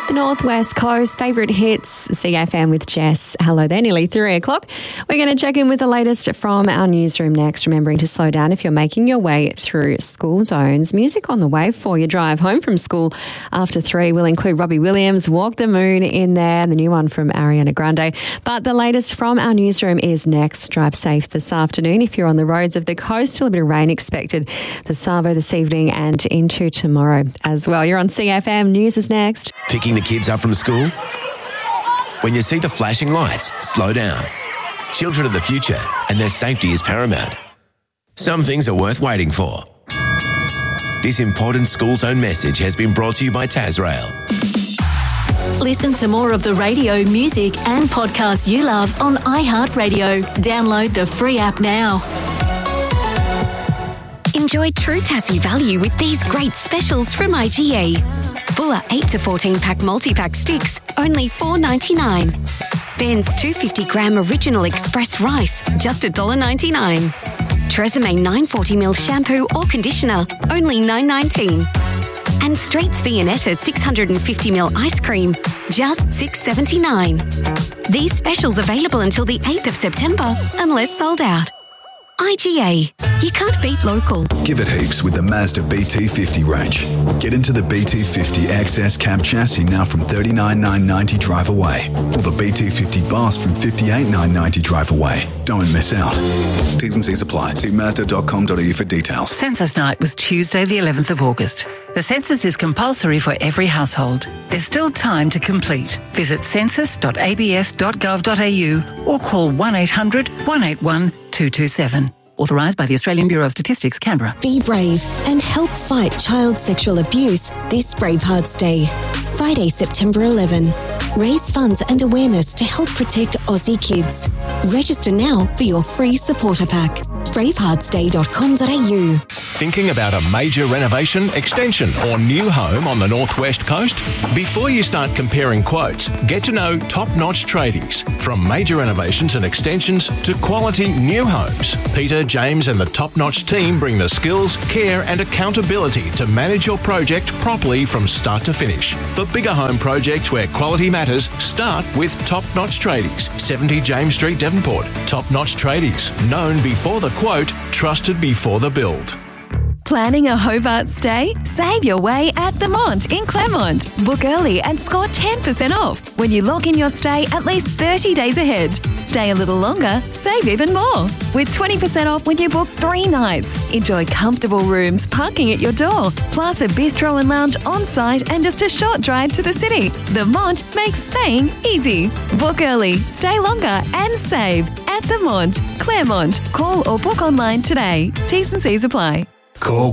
The Northwest Coast, favourite hits, CFM with Jess. Hello there, nearly 3 o'clock. We're going to check in with the latest from our newsroom next, remembering to slow down if you're making your way through school zones. Music on the way for your drive home from school after 3 will include Robbie Williams, Walk the Moon in there, and the new one from Ariana Grande. But the latest from our newsroom is next. Drive safe this afternoon if you're on the roads of the coast. Still a bit of rain expected the Savo this evening and into tomorrow as well. You're on CFM. News is next. Picking the kids up from school? When you see the flashing lights, slow down. Children are the future and their safety is paramount. Some things are worth waiting for. This important school zone message has been brought to you by Tasrail. Listen to more of the radio, music and podcasts you love on iHeartRadio. Download the free app now. Enjoy true Tassie value with these great specials from IGA. Bulla 8 to 14 pack multi-pack sticks, only $4.99. Ben's 250-gram original express rice, just $1.99. Tresemme 940ml shampoo or conditioner, only $9.19. And Streets Viennetta 650ml ice cream, just $6.79. These specials available until the 8th of September, unless sold out. IGA. You can't beat local. Give it heaps with the Mazda BT50 range. Get into the BT50 XS cab chassis now from $39,990 drive away. Or the BT50 Boss from $58,990 drive away. Don't miss out. T's and C's apply. See Mazda.com.au for details. Census night was Tuesday the 11th of August. The census is compulsory for every household. There's still time to complete. Visit census.abs.gov.au or call 1800 181 227. Authorised by the Australian Bureau of Statistics, Canberra. Be brave and help fight child sexual abuse this Bravehearts Day. Friday, September 11. Raise funds and awareness to help protect Aussie kids. Register now for your free supporter pack. braveheartsday.com.au. Thinking about a major renovation, extension or new home on the Northwest Coast? Before you start comparing quotes, get to know top-notch tradies. From major renovations and extensions to quality new homes, Peter, James and the top-notch team bring the skills, care and accountability to manage your project properly from start to finish. For bigger home projects where quality matters, start with Top-Notch Tradies, 70 James Street, Devonport. Top-Notch Tradies, known before the quote, trusted before the build. Planning a Hobart stay? Save your way at The Mont in Claremont. Book early and score 10% off when you log in your stay at least 30 days ahead. Stay a little longer, save even more. With 20% off when you book 3 nights. Enjoy comfortable rooms, parking at your door, plus a bistro and lounge on site and just a short drive to the city. The Mont makes staying easy. Book early, stay longer and save at The Mont, Claremont. Call or book online today. T's and C's apply. Call